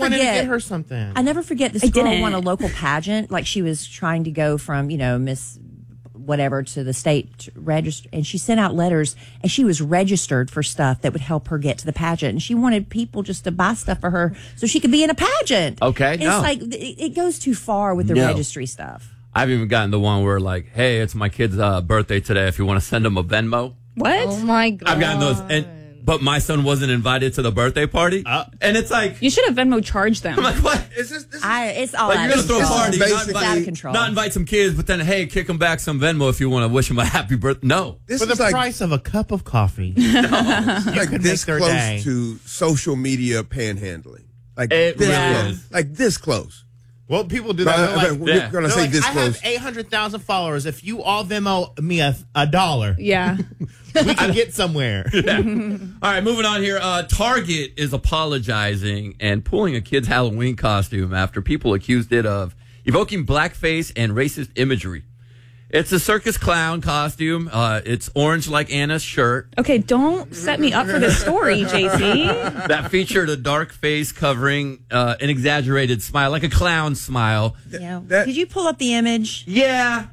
wanted to forget. get her something. I never forget this girl won a local pageant. Like she was trying to go from, Miss whatever to the state register, and she sent out letters, and she was registered for stuff that would help her get to the pageant, and she wanted people just to buy stuff for her so she could be in a pageant. Okay, it's like it goes too far with the registry stuff. I've even gotten the one where like, hey, it's my kid's birthday today. If you want to send him a Venmo. What? Oh my God. I've gotten those, but my son wasn't invited to the birthday party, and it's like you should have Venmo charged them. I'm like, what is this? It's all like out you're gonna of throw a control. party, It's out of control. not invite some kids, but then hey, kick them back some Venmo if you want to wish them a happy birthday. No, For the price of a cup of coffee. Like could this make their close day. to social media panhandling. Like It this really close. is. Like this close. Well, people do that. They're like, We're gonna say this I close. have 800,000 followers. If you all Venmo me $1, Yeah. we can get somewhere. All right, moving on here. Target is apologizing and pulling a kid's Halloween costume after people accused it of evoking blackface and racist imagery. It's a circus clown costume. It's orange like Anna's shirt. Okay, don't set me up for this story, JC. That featured a dark face covering an exaggerated smile, like a clown smile. Yeah. Did you pull up the image? Yeah.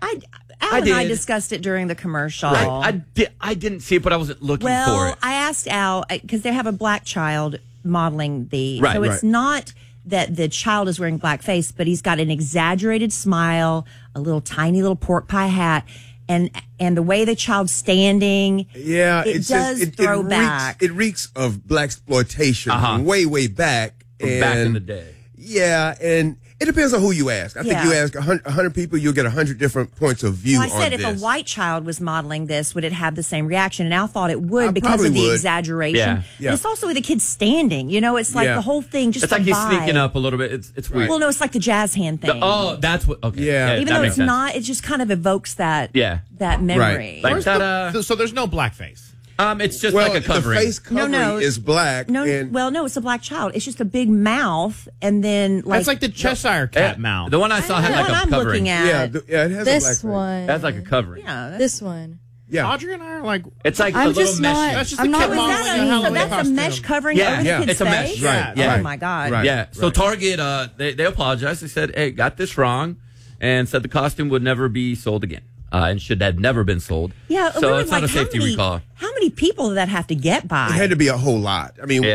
Al and I discussed it during the commercial. Right. I didn't see it, but I wasn't looking for it. I asked Al, because they have a black child modeling the... Right, so it's not that the child is wearing blackface, but he's got an exaggerated smile, a little tiny little pork pie hat, and the way the child's standing, it does throw back. It reeks of blaxploitation from way back. From back in the day. Yeah, and it depends on who you ask. I think you ask 100 people, you'll get 100 different points of view on this. I said if a white child was modeling this, would it have the same reaction? And Al thought it would because of the exaggeration. Yeah. But it's also with the kid standing. It's like the whole thing just it's like a he's vibe. sneaking up a little bit. It's weird. Well, no, it's like the jazz hand thing. That's what. Okay. Yeah. Even though it's not, it just kind of evokes that memory. Like So there's no blackface. It's just like a covering. The face covering is black. No, it's a black child. It's just a big mouth, and then That's like the Cheshire cat mouth. The one I saw had like a I'm covering. looking at. Yeah, it has This a black one. That's like a covering. Yeah, This one. Yeah. Audrey and I are like, It's like I'm a little just mesh. not. That's just I'm a not kid modeling a listening. Halloween So that's costume. a mesh covering Yeah, over the kid's it's a mesh. face? Right, yeah. Oh, my God. Right. Yeah. So Target, they apologized. They said, hey, got this wrong, and said the costume would never be sold again. And should have never been sold. Yeah, so really, it's not a safety recall. How many people did that have to get by? It had to be a whole lot. I mean,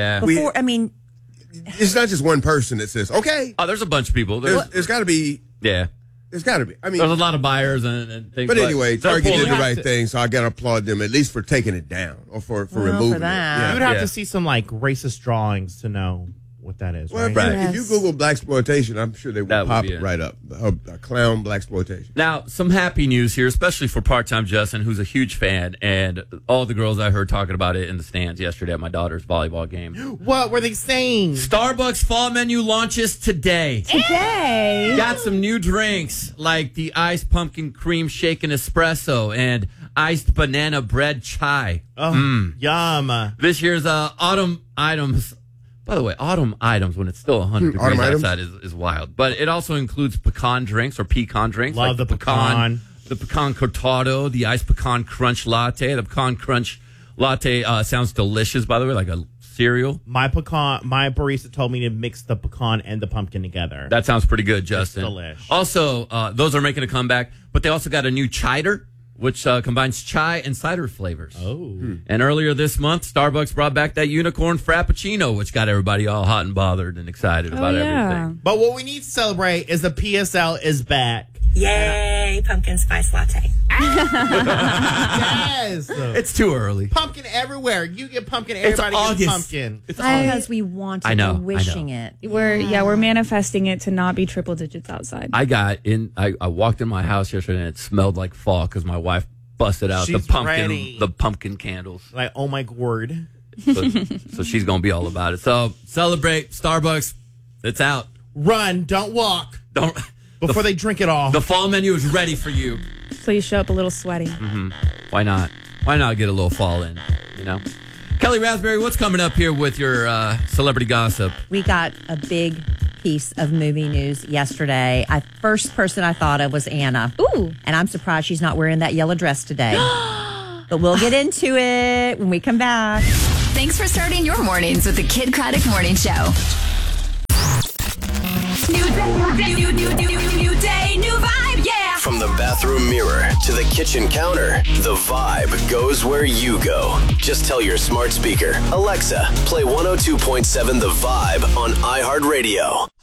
it's not just one person that says, okay. Oh, there's a bunch of people. There's got to be. Yeah. There's got to be. I mean, there's a lot of buyers and things. But anyway, they're Target did pulling the it. right thing, so I got to applaud them at least for taking it down or for removing that. it. You would have to see some like racist drawings to know what that is. Well, right? if you Google blaxploitation, I'm sure they will pop it right up. A clown blaxploitation. Now, some happy news here, especially for part-time Justin, who's a huge fan, and all the girls I heard talking about it in the stands yesterday at my daughter's volleyball game. What were they saying? Starbucks fall menu launches today. Today. Got some new drinks like the iced pumpkin cream shaken espresso and iced banana bread chai. Oh, yum. This year's autumn items. By the way, autumn items when it's still 100 degrees outside is wild. But it also includes pecan drinks or pecan drinks. Love like the pecan. The pecan cortado, the iced pecan crunch latte. The pecan crunch latte sounds delicious, by the way, like a cereal. My barista told me to mix the pecan and the pumpkin together. That sounds pretty good, Justin. It's delish. Also, those are making a comeback, but they also got a new cider, which combines chai and cider flavors. Oh. And earlier this month, Starbucks brought back that unicorn frappuccino, which got everybody all hot and bothered and excited about everything. But what we need to celebrate is the PSL is back. Yay, pumpkin spice latte. Yes. It's too early. Pumpkin everywhere. You get pumpkin, It's everybody August. gets pumpkin. It's Because we wanted, I know, we're wishing it. We're manifesting it to not be triple digits outside. I walked in my house yesterday and it smelled like fall because my wife busted out She's ready. the pumpkin candles. Like, oh my word. So she's gonna be all about it. So celebrate Starbucks. It's out. Run, don't walk. Don't before they drink it all. The fall menu is ready for you. So you show up a little sweaty. Mm-hmm. Why not? Why not get a little fall in? Kelly Raspberry, what's coming up here with your celebrity gossip? We got a big piece of movie news yesterday. First person I thought of was Anna. Ooh. And I'm surprised she's not wearing that yellow dress today. But we'll get into it when we come back. Thanks for starting your mornings with the Kid Craddock Morning Show. to the kitchen counter, the vibe goes where you go. Just tell your smart speaker, Alexa, play 102.7 The Vibe on iHeartRadio.